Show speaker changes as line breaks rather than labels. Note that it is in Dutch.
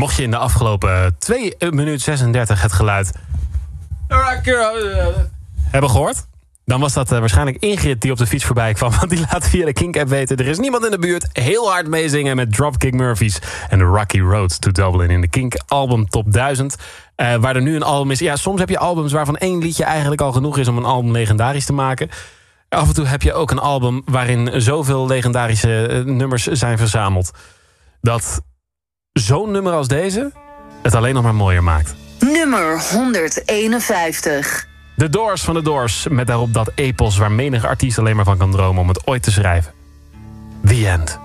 Mocht je in de afgelopen 2 minuut 36 het geluid hebben gehoord, dan was dat waarschijnlijk Ingrid die op de fiets voorbij kwam. Want die laat via de Kink-app weten, er is niemand in de buurt. Heel hard meezingen met Dropkick Murphys en The Rocky Road to Dublin in de Kink album Top 1000. Waar er nu een album is. Ja, soms heb je albums waarvan 1 liedje eigenlijk al genoeg is om een album legendarisch te maken. Af en toe heb je ook een album waarin zoveel legendarische nummers zijn verzameld, dat zo'n nummer als deze het alleen nog maar mooier maakt.
Nummer 151.
The Doors van The Doors, met daarop dat epos waar menig artiest alleen maar van kan dromen om het ooit te schrijven. The End.